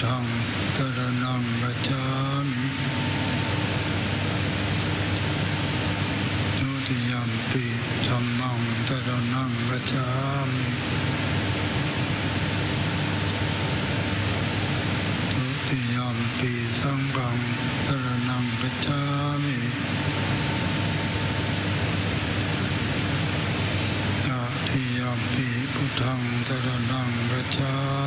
ธังสรณังคัจฉามิทุติยัมปิธัมมังสรณังคัจฉามิทุติยัมปิสังฆังสรณังคัจฉามิตติยัมปิพุทธังสรณังคัจฉา